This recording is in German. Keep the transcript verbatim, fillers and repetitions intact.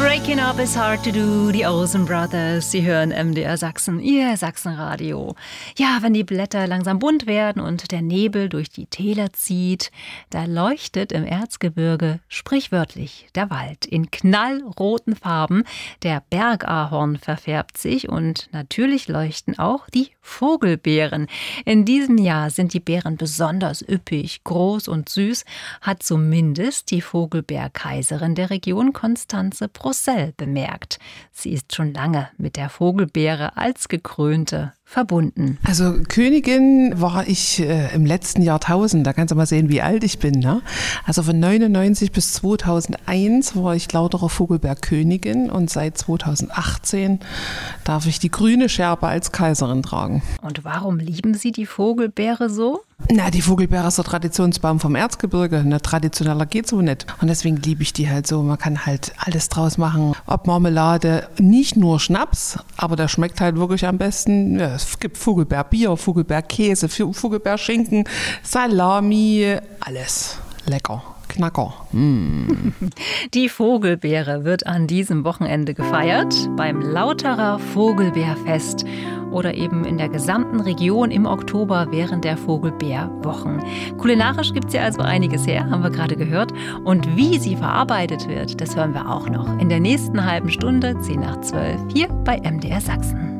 Breaking up is hard to do, die Olsen Brothers. Sie hören M D R Sachsen, Ihr Sachsenradio. Ja, wenn die Blätter langsam bunt werden und der Nebel durch die Täler zieht, da leuchtet im Erzgebirge sprichwörtlich der Wald in knallroten Farben. Der Bergahorn verfärbt sich und natürlich leuchten auch die Vogelbeeren. In diesem Jahr sind die Beeren besonders üppig, groß und süß, hat zumindest die Vogelbeerkaiserin der Region, Konstanze Brossel, bemerkt. Sie ist schon lange mit der Vogelbeere als Gekrönte verbunden. Also Königin war ich äh, im letzten Jahrtausend, da kannst du mal sehen, wie alt ich bin. Ne? Also von neunundneunzig bis zweitausendeins war ich lauterer Vogelbeerkönigin und seit zweitausendachtzehn darf ich die grüne Schärpe als Kaiserin tragen. Und warum lieben Sie die Vogelbeere so? Na, die Vogelbeere ist der Traditionsbaum vom Erzgebirge. Ne, traditioneller geht's so nicht. Und deswegen liebe ich die halt so. Man kann halt alles draus machen. Ob Marmelade, nicht nur Schnaps, aber der schmeckt halt wirklich am besten. Ja, es gibt Vogelbeerbier, Vogelbeerkäse, Vogelbeerschinken, Salami, alles lecker. Knacker. Mm. Die Vogelbeere wird an diesem Wochenende gefeiert beim Lauterer Vogelbeerfest oder eben in der gesamten Region im Oktober während der Vogelbeerwochen. Kulinarisch gibt es ja also einiges her, haben wir gerade gehört. Und wie sie verarbeitet wird, das hören wir auch noch in der nächsten halben Stunde, zehn nach zwölf, hier bei M D R Sachsen.